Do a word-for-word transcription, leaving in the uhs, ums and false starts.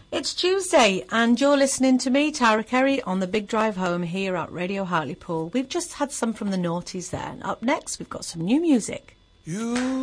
It's Tuesday and you're listening to me, Tara Kerry, on the Big Drive Home here at Radio Hartlepool. We've just had some from the Naughties there. And up next, we've got some new music. You